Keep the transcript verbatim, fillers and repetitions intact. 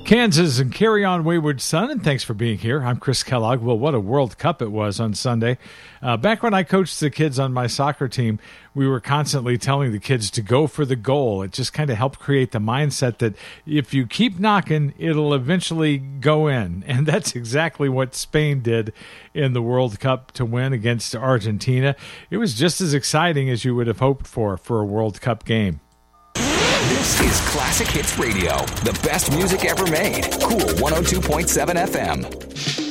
Kansas and carry on Wayward Son, and thanks for being here. I'm Chris Kellogg. Well, what a World Cup it was on Sunday. Uh, back when I coached the kids on my soccer team, we were constantly telling the kids to go for the goal. It just kind of helped create the mindset that if you keep knocking, it'll eventually go in. And that's exactly what Spain did in the World Cup to win against Argentina. It was just as exciting as you would have hoped for for a World Cup game. This is Classic Hits Radio, the best music ever made. Cool one oh two point seven F M.